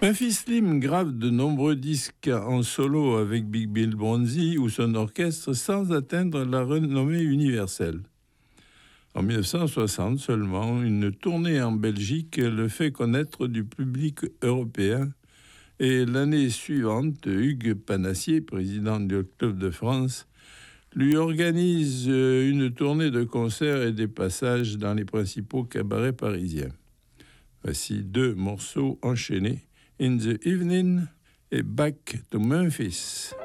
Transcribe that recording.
Memphis Slim grave de nombreux disques en solo avec Big Bill Bronzy ou son orchestre sans atteindre la renommée universelle. En 1960 seulement, une tournée en Belgique le fait connaître du public européen et l'année suivante, Hugues Panassier, président du Club de France, lui organise une tournée de concerts et des passages dans les principaux cabarets parisiens. Voici 2 morceaux enchaînés, In the Evening et Back to Memphis.